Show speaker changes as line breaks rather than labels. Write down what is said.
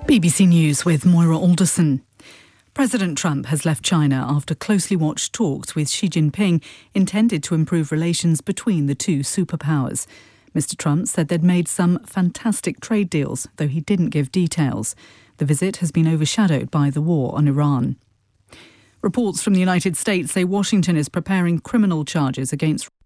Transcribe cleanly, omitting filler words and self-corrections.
BBC News with Moira Alderson. President Trump has left China after closely watched talks with Xi Jinping intended to improve relations between the two superpowers. Mr. Trump said they'd made some fantastic trade deals, though he didn't give details. The visit has been overshadowed by the war on Iran. Reports from the United States say Washington is preparing criminal charges against